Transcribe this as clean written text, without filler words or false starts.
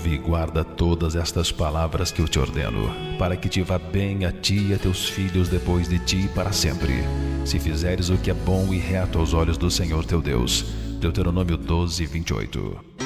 ouve e guarda todas estas palavras que eu te ordeno, para que te vá bem a ti e a teus filhos depois de ti para sempre, se fizeres o que é bom e reto aos olhos do Senhor teu Deus. Deuteronômio 12:28.